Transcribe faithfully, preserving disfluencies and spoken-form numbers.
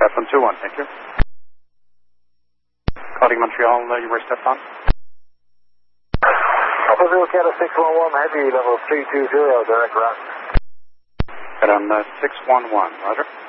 F one two one, thank you. Calling Montreal, uh, you were stepped on? Alpha Zero Canada six one one, heavy level three two zero, direct route. Good on uh, six one one, roger.